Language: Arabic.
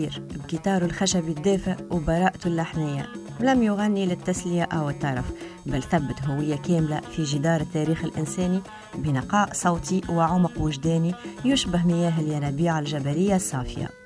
الأسير بجيتاره الخشبي الدافئ وبراءته اللحنية. لم يغني للتسلية أو الترف، بل ثبت هوية كاملة في جدار التاريخ الإنساني بنقاء صوتي وعمق وجداني يشبه مياه الينابيع الجبلية الصافية.